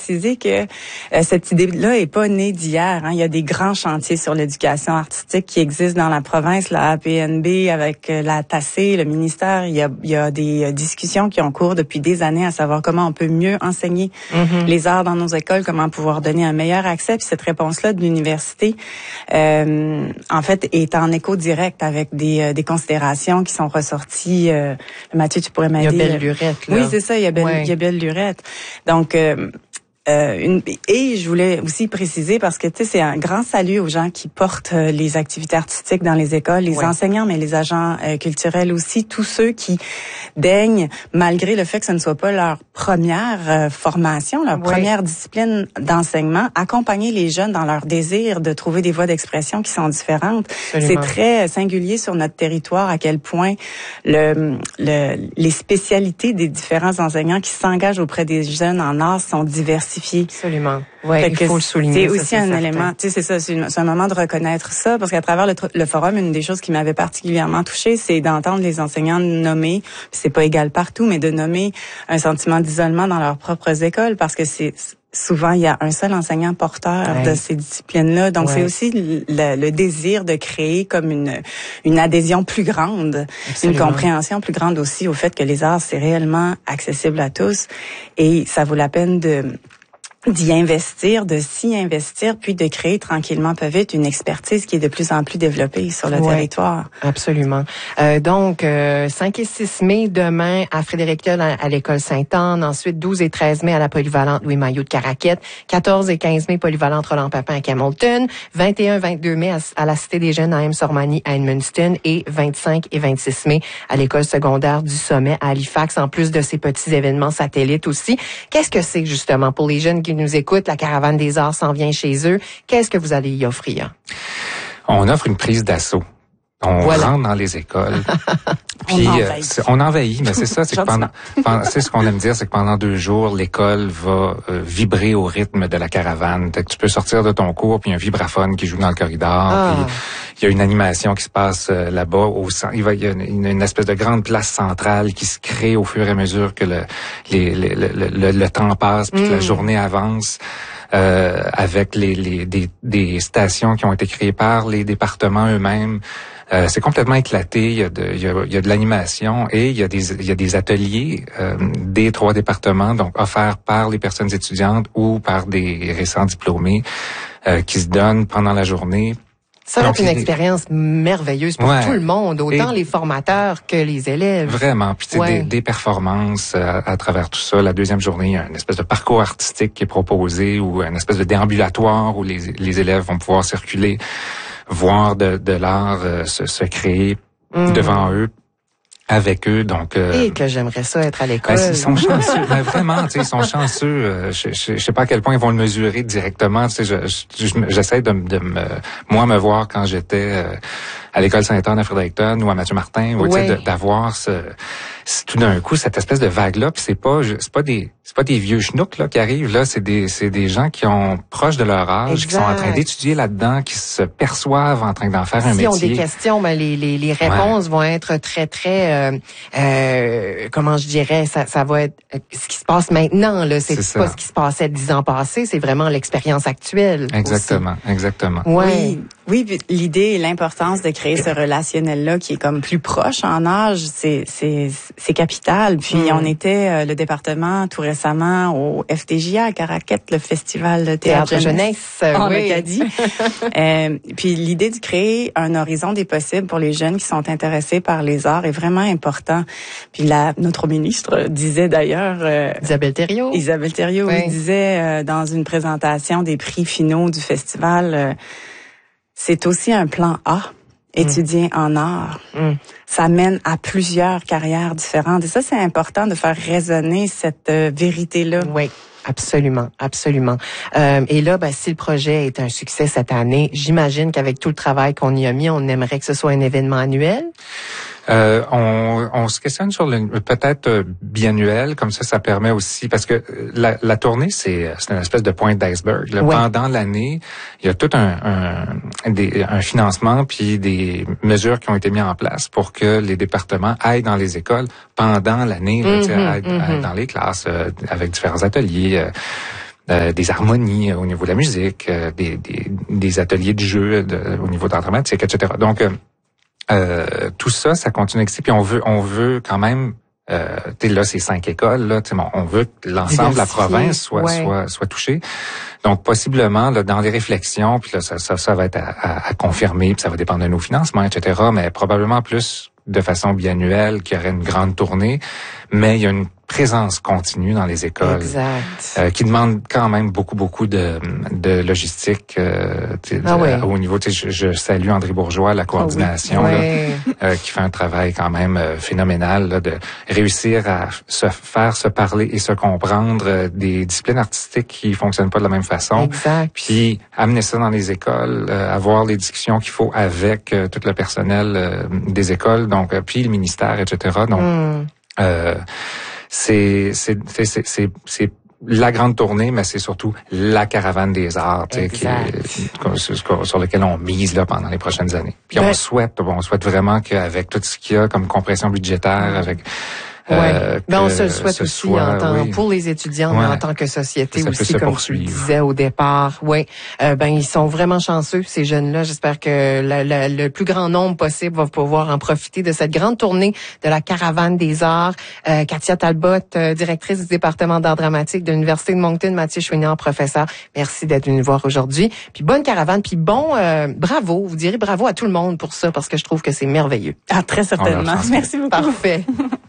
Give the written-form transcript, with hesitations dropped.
préciser que cette idée-là est pas née d'hier. Hein. Il y a des grands chantiers sur l'éducation artistique qui existent dans la province, la APNB avec la TACé, le ministère. Il y a des discussions qui ont cours depuis des années à savoir comment on peut mieux enseigner les arts dans nos écoles, comment pouvoir donner un meilleur accès. Puis cette réponse-là de l'université, en fait, est en écho direct avec des considérations qui sont ressorties. Mathieu, tu pourrais m'aider. Il y a Belle-Lurette, là. Oui, c'est ça, il y a Belle-Lurette. Donc, et je voulais aussi préciser, parce que tu sais, c'est un grand salut aux gens qui portent les activités artistiques dans les écoles, les enseignants, mais les agents culturels aussi, tous ceux qui daignent, malgré le fait que ce ne soit pas leur première formation, leur première discipline d'enseignement, accompagner les jeunes dans leur désir de trouver des voies d'expression qui sont différentes. Absolument. C'est très singulier sur notre territoire à quel point les spécialités des différents enseignants qui s'engagent auprès des jeunes en arts sont diversifiées. Absolument. Ouais, il faut le souligner. C'est aussi un élément, tu sais, c'est ça, c'est un moment de reconnaître ça, parce qu'à travers le forum, une des choses qui m'avait particulièrement touchée, c'est d'entendre les enseignants nommer, puis c'est pas égal partout, mais de nommer un sentiment d'isolement dans leurs propres écoles, parce que souvent, il y a un seul enseignant porteur de ces disciplines-là. Donc, c'est aussi le désir de créer comme une adhésion plus grande, une compréhension plus grande aussi au fait que les arts, c'est réellement accessible à tous. Et ça vaut la peine d'y investir, de s'y investir, puis de créer tranquillement pas vite une expertise qui est de plus en plus développée sur le territoire. Absolument. Donc, 5 et 6 mai, demain, à Frédéric-Tulle, à l'École Sainte-Anne. Ensuite, 12 et 13 mai, à la polyvalente Louis-Maillot de Caraquette. 14 et 15 mai, polyvalente Roland-Papin à Hamilton. 21-22 mai, à la Cité des Jeunes à M-Sormani à Edmundston. Et 25 et 26 mai, à l'École secondaire du Sommet à Halifax, en plus de ces petits événements satellites aussi. Qu'est-ce que c'est, justement, pour les jeunes qui nous écoutent, la Caravane des Arts s'en vient chez eux. Qu'est-ce que vous allez y offrir? On offre une prise d'assaut. On rentre dans les écoles. Puis on envahit, mais c'est ça, c'est que c'est ce qu'on aime dire, c'est que pendant 2 jours, l'école va vibrer au rythme de la caravane. Tu peux sortir de ton cours, puis il y a un vibraphone qui joue dans le corridor, puis il y a une animation qui se passe là-bas. Il y a une espèce de grande place centrale qui se crée au fur et à mesure que le temps passe, puis que la journée avance. Avec des stations qui ont été créées par les départements eux-mêmes. C'est complètement éclaté. Il y a de l'animation et il y a des ateliers des 3 départements, donc offerts par les personnes étudiantes ou par des récents diplômés qui se donnent pendant la journée. Ça va être une expérience merveilleuse pour tout le monde, autant les formateurs que les élèves. Vraiment. Puis des performances à travers tout ça. La deuxième journée, il y a une espèce de parcours artistique qui est proposé ou une espèce de déambulatoire où les élèves vont pouvoir circuler, voir de l'art se créer devant eux. Avec eux, donc. Et que j'aimerais ça être à l'école. Ils sont chanceux, mais vraiment, tu sais, ils sont chanceux. Je sais pas à quel point ils vont le mesurer directement. Tu sais, j'essaie de me voir quand j'étais à l'école Sainte-Anne à Frédéric-Tulle ou à Mathieu Martin, ou tu sais, d'avoir tout d'un coup cette espèce de vague là. Puis c'est pas des vieux schnouks là qui arrivent là. C'est des gens qui ont proche de leur âge, qui sont en train d'étudier là-dedans, qui se perçoivent en train d'en faire un métier. Si ont des questions, ben les réponses vont être très comment je dirais, ça va être ce qui se passe maintenant là, c'est pas ce qui se passait 10 ans passés, c'est vraiment l'expérience actuelle. Exactement. Oui, l'idée et l'importance de créer ce relationnel-là qui est comme plus proche en âge, c'est capital. Puis on était le département tout récemment au FTJA à Caraquette, le festival de théâtre jeunesse en Acadie. Puis l'idée de créer un horizon des possibles pour les jeunes qui sont intéressés par les arts est vraiment important. Puis notre ministre disait d'ailleurs Isabelle Thériault disait dans une présentation des prix finaux du festival c'est aussi un plan A, étudier en art. Ça mène à plusieurs carrières différentes. Et ça, c'est important de faire résonner cette vérité-là. Oui, absolument. Et là, si le projet est un succès cette année, j'imagine qu'avec tout le travail qu'on y a mis, on aimerait que ce soit un événement annuel. On se questionne sur peut-être biannuel, comme ça permet aussi, parce que la tournée, c'est une espèce de pointe d'iceberg. Pendant l'année, il y a tout un financement puis des mesures qui ont été mises en place pour que les départements aillent dans les écoles pendant l'année, aillent dans les classes avec différents ateliers. des harmonies au niveau de la musique, des ateliers de jeu au niveau d'art dramatique, etc. Donc, tout ça, ça continue d'exister. Puis on veut quand même, là, ces 5 écoles, là, on veut que l'ensemble de la province soit touché. Donc, possiblement, là, dans les réflexions, puis là, ça va être à confirmer, puis ça va dépendre de nos financements, etc., mais probablement plus de façon biannuelle, qu'il y aurait une grande tournée, mais il y a une présence continue dans les écoles, qui demande quand même beaucoup de logistique au niveau. Je salue André Bourgeois, la coordination, qui fait un travail quand même phénoménal là, de réussir à se parler et se comprendre des disciplines artistiques qui fonctionnent pas de la même façon, puis amener ça dans les écoles, avoir les discussions qu'il faut avec tout le personnel des écoles, donc puis le ministère, etc. Donc c'est la grande tournée, mais c'est surtout la caravane des arts sur lequel on mise là pendant les prochaines années. Puis on souhaite vraiment qu'avec tout ce qu'il y a comme compression budgétaire, avec on se le souhaite aussi pour les étudiants, mais en tant que société aussi, comme tu le disais au départ. Ils sont vraiment chanceux, ces jeunes-là. J'espère que le plus grand nombre possible va pouvoir en profiter de cette grande tournée de la Caravane des Arts. Katia Talbot, directrice du département d'art dramatique de l'Université de Moncton, Mathieu Chouinard, professeur. Merci d'être venu nous voir aujourd'hui. Puis bonne caravane, puis bravo, vous direz bravo à tout le monde pour ça, parce que je trouve que c'est merveilleux. Ah, très certainement. Merci beaucoup. Parfait.